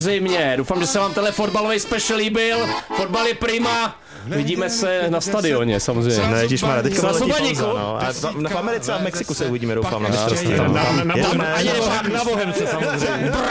Zimě. Doufám, že se vám tenhle fotbalový special líbil. Fotbal je prima. Vidíme se na stadioně, samozřejmě. No ježišmarja, teďka Na letí Sobaníku. pauza, no. A v Americe a v Mexiku se uvidíme, doufám, na mistrovství. Na Bohemce samozřejmě.